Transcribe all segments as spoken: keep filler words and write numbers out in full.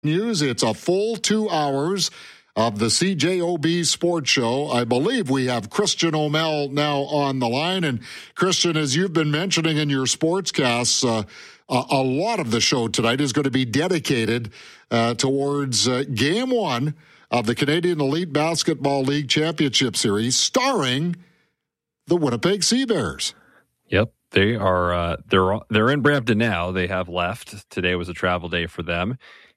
News. It's a full two hours of the C J O B Sports Show. I believe we have Christian O'Mell now on the line. And Christian, as you've been mentioning in your sportscasts, uh, a, a lot of the show tonight is going to be dedicated uh, towards uh, Game One of the Canadian Elite Basketball League Championship Series, starring the Winnipeg Sea Bears. Yep, they are. Uh, they're they're in Brampton now. They have left. Today was a travel day for them.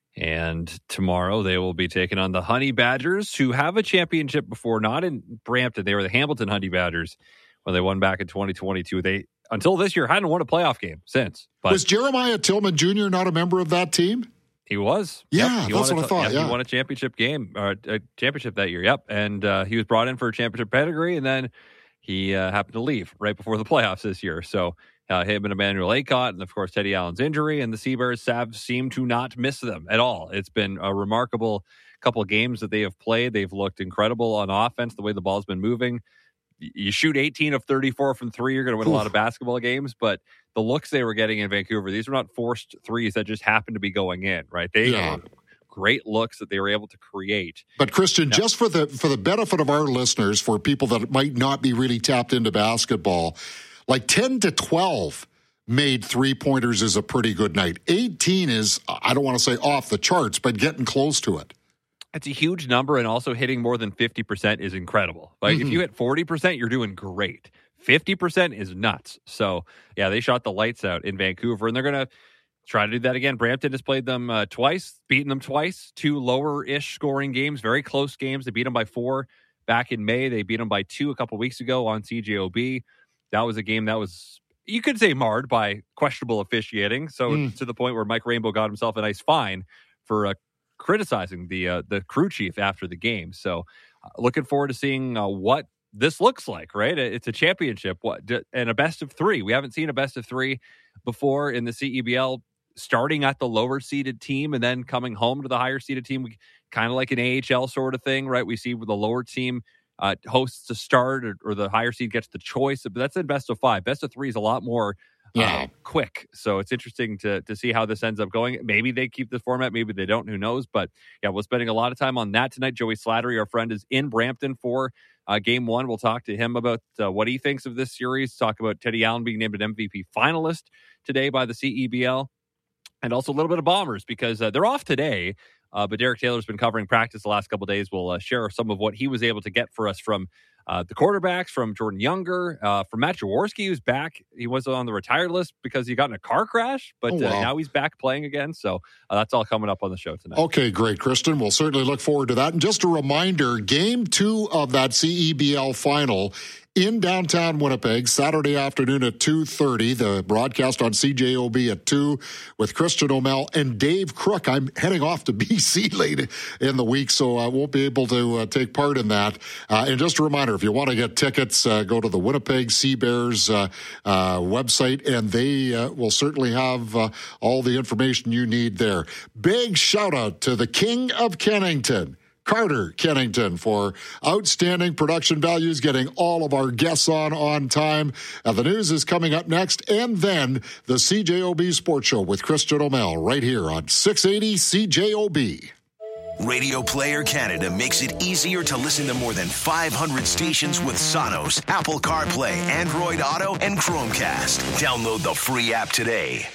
And tomorrow they will be taking on the Honey Badgers, who have a championship before, not in Brampton. They were the Hamilton Honey Badgers when they won back in twenty twenty-two. They, until this year, hadn't won a playoff game since. But was Jeremiah Tillman Junior not a member of that team? He was. Yeah, yep. he that's won what a, I thought. Yeah, yeah. He won a championship game, or a championship that year. Yep. And uh, he was brought in for a championship pedigree, and then he uh, happened to leave right before the playoffs this year. So Uh, him and Emmanuel Aycott, and of course Teddy Allen's injury, and the Sea Bears have seemed to not miss them at all. It's been a remarkable couple of games that they have played. They've looked incredible on offense, the way the ball's been moving. You shoot eighteen of thirty-four from three, you're going to win a lot of basketball games, but the looks they were getting in Vancouver, these were not forced threes that just happened to be going in, right? They yeah. had great looks that they were able to create. But Christian, yeah. just for the for the benefit of our listeners, for people that might not be really tapped into basketball, like ten to twelve made three-pointers is a pretty good night. eighteen is, I don't want to say off the charts, but getting close to it. It's a huge number, and also hitting more than fifty percent is incredible. Like, mm-hmm. if you hit forty percent, you're doing great. fifty percent is nuts. So, yeah, they shot the lights out in Vancouver, and they're going to try to do that again. Brampton has played them uh, twice, beaten them twice, two lower-ish scoring games, very close games. They beat them by four back in May. They beat them by two a couple weeks ago on C J O B. That was a game that was, you could say, marred by questionable officiating. So mm. to the point where Mike Rainbow got himself a nice fine for uh, criticizing the uh, the crew chief after the game. So uh, looking forward to seeing uh, what this looks like, right? It's a championship what and a best of three. We haven't seen a best of three before in the C E B L, starting at the lower seeded team and then coming home to the higher seeded team. We, kind of like an A H L sort of thing, right? We see with the lower team Uh, hosts to start, or, or the higher seed gets the choice. But that's in best of five. Best of three is a lot more yeah. uh, quick. So it's interesting to to see how this ends up going. Maybe they keep this format. Maybe they don't. Who knows? But yeah, we're spending a lot of time on that tonight. Joey Slattery, our friend, is in Brampton for uh, game one. We'll talk to him about uh, what he thinks of this series. Talk about Teddy Allen being named an M V P finalist today by the C E B L. And also a little bit of Bombers, because uh, they're off today. Uh, but Derek Taylor's been covering practice the last couple of days. We'll uh, share some of what he was able to get for us from uh, the quarterbacks, from Jordan Younger, uh, from Matt Jaworski, who's back. He was on the retired list because he got in a car crash, but oh, wow. uh, now he's back playing again. So uh, that's all coming up on the show tonight. Okay, great, Kristen. We'll certainly look forward to that. And just a reminder, game two of that C E B L final in downtown Winnipeg, Saturday afternoon at two thirty. The broadcast on C J O B at two with Christian O'Mell and Dave Crook. I'm heading off to B C late in the week, so I won't be able to uh, take part in that. Uh, and just a reminder, if you want to get tickets, uh, go to the Winnipeg Sea Bears uh, uh, website, and they uh, will certainly have uh, all the information you need there. Big shout-out to the King of Kennington, Carter Kennington, for outstanding production values, getting all of our guests on on time. Uh, the news is coming up next, and then the C J O B Sports Show with Christian O'Mell right here on six eighty C J O B. Radio Player Canada makes it easier to listen to more than five hundred stations with Sonos, Apple CarPlay, Android Auto, and Chromecast. Download the free app today.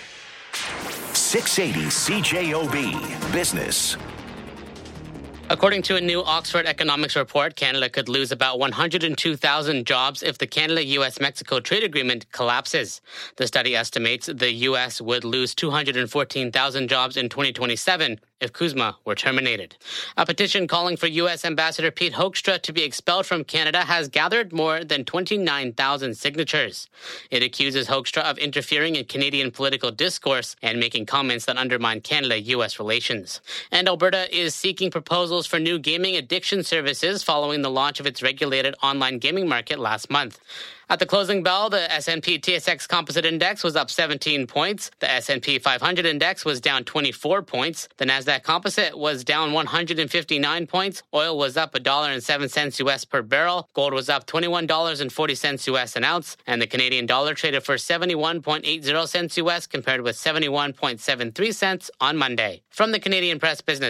six eighty C J O B Business. According to a new Oxford economics report, Canada could lose about one hundred two thousand jobs if the Canada-U S Mexico trade agreement collapses. The study estimates the U S would lose two hundred fourteen thousand jobs in twenty twenty-seven if CUSMA were terminated. A petition calling for U S Ambassador Pete Hoekstra to be expelled from Canada has gathered more than twenty-nine thousand signatures. It accuses Hoekstra of interfering in Canadian political discourse and making comments that undermine Canada-U S relations. And Alberta is seeking proposals rules for new gaming addiction services following the launch of its regulated online gaming market last month. At the closing bell, the S and P T S X Composite Index was up seventeen points. The S and P five hundred Index was down twenty-four points. The Nasdaq Composite was down one hundred fifty-nine points. Oil was up one dollar and seven cents U S per barrel. Gold was up twenty-one dollars and forty cents U S an ounce. And the Canadian dollar traded for seventy-one point eight zero cents U S compared with seventy-one point seven three cents on Monday. From the Canadian Press Business